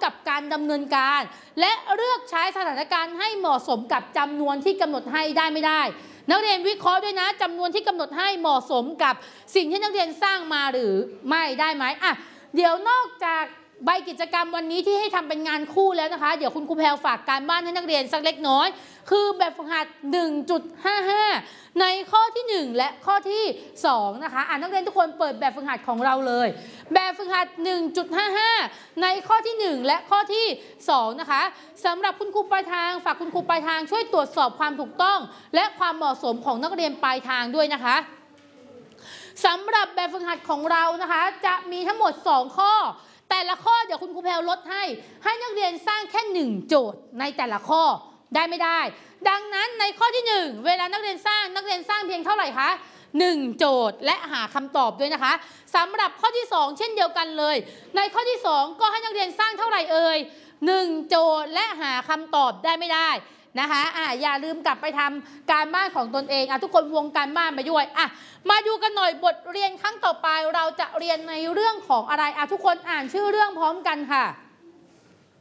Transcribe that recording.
กับการดำเนินการและเลือกใช้สถานการณ์ให้เหมาะสมกับจำนวนที่กำหนดให้ได้ไม่ได้นักเรียนวิเคราะห์ด้วยนะจำนวนที่กำหนดให้เหมาะสมกับสิ่งที่นักเรียนสร้างมาหรือไม่ได้ไหมเดี๋ยวนอกจากใบกิจกรรมวันนี้ที่ให้ทำเป็นงานคู่แล้วนะคะเดี๋ยวคุณครูแพรวฝากการบ้านให้นักเรียนสักเล็กน้อยคือแบบฝึกหัด 1.55 ในข้อที่1และข้อที่2นะคะนักเรียนทุกคนเปิดแบบฝึกหัดของเราเลยแบบฝึกหัด 1.55 ในข้อที่1และข้อที่2นะคะสำหรับคุณครูปลายทางฝากคุณครูปลายทางช่วยตรวจสอบความถูกต้องและความเหมาะสมของนักเรียนปลายทางด้วยนะคะสำหรับแบบฝึกหัดของเรานะคะจะมีทั้งหมด2ข้อแต่ละข้อเดี๋ยวคุณครูแพรวลดให้นักเรียนสร้างแค่1โจทย์ในแต่ละข้อได้ไม่ได้ดังนั้นในข้อที่1เวลานักเรียนสร้างเพียงเท่าไหร่คะ1โจทย์และหาคำตอบด้วยนะคะสำหรับข้อที่2เช่นเดียวกันเลยในข้อที่2ก็ให้นักเรียนสร้างเท่าไหร่เอ่ย1โจทย์และหาคำตอบได้ไม่ได้นะคะอย่าลืมกลับไปทำการบ้านของตนเองทุกคนวงการบ้านไปด้วยมาดูกันหน่อยบทเรียนครั้งต่อไปเราจะเรียนในเรื่องของอะไรทุกคนอ่านชื่อเรื่องพร้อมกันค่ะ